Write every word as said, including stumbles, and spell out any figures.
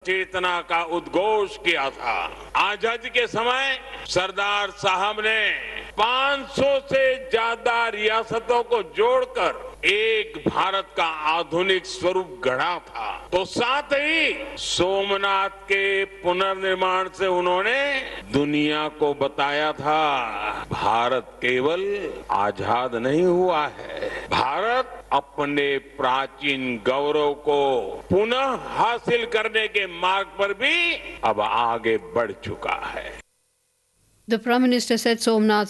चेतना का उद्घोष किया था। आजादी के समय सरदार साहब ने पाँच सौ से ज्यादा रियासतों को जोड़कर एक भारत का आधुनिक स्वरूप गढ़ा था। तो साथ ही सोमनाथ के पुनर्निर्माण से उन्होंने दुनिया को बताया था, भारत केवल आजाद नहीं हुआ है, भारत अपने प्राचीन गौरव को पुनः हासिल करने के मार्ग पर भी अब आगे बढ़ चुका है। The Prime Minister said Somnath